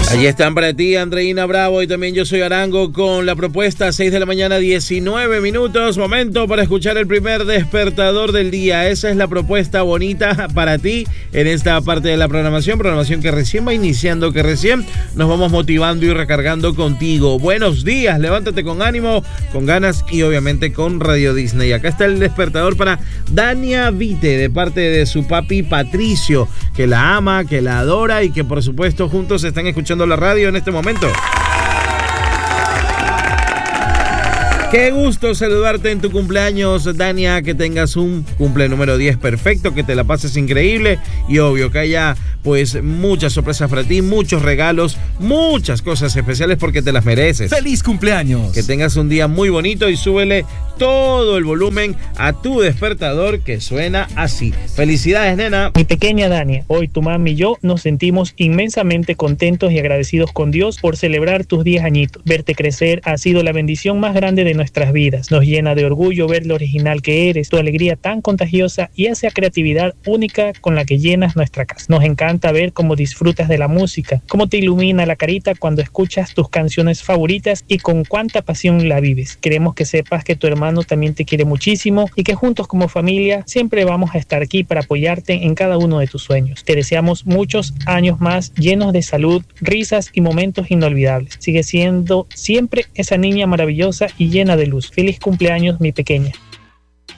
Allí están para ti, Andreina Bravo, y también yo soy Arango con la propuesta 6 de la mañana, 19 minutos. Momento para escuchar el primer despertador del día. Esa es la propuesta bonita para ti en esta parte de la programación que recién va iniciando, que recién nos vamos motivando y recargando contigo. Buenos días, levántate con ánimo, con ganas y obviamente con Radio Disney. Acá está el despertador para Dania Vite, de parte de su papi Patricio, que la ama, que la adora y que por supuesto juntos están escuchando la radio en este momento. Qué gusto saludarte en tu cumpleaños, Dania, que tengas un cumple número 10 perfecto, que te la pases increíble y obvio que haya pues muchas sorpresas para ti, muchos regalos, muchas cosas especiales porque te las mereces. ¡Feliz cumpleaños! Que tengas un día muy bonito y súbele todo el volumen a tu despertador que suena así. ¡Felicidades, nena! Mi pequeña Dania, hoy tu mami y yo nos sentimos inmensamente contentos y agradecidos con Dios por celebrar tus 10 añitos. Verte crecer ha sido la bendición más grande de nuestras vidas. Nos llena de orgullo ver lo original que eres, tu alegría tan contagiosa y esa creatividad única con la que llenas nuestra casa. Nos encanta ver cómo disfrutas de la música, cómo te ilumina la carita cuando escuchas tus canciones favoritas y con cuánta pasión la vives. Queremos que sepas que tu hermano también te quiere muchísimo y que juntos como familia siempre vamos a estar aquí para apoyarte en cada uno de tus sueños. Te deseamos muchos años más llenos de salud, risas y momentos inolvidables. Sigue siendo siempre esa niña maravillosa y llena de luz. Feliz cumpleaños, mi pequeña.